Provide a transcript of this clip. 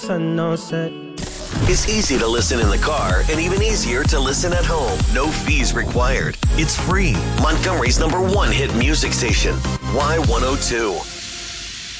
sunset. It's easy to listen in the car and even easier to listen at home. No fees required. It's free. Montgomery's #1 hit music station, Y102.